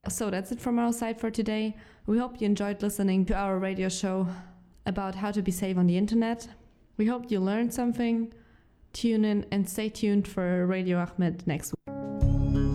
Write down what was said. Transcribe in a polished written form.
So that's it from our side for today. We hope you enjoyed listening to our radio show about how to be safe on the internet. We hope you learned something. Tune in and stay tuned for Radio Ahmed next week.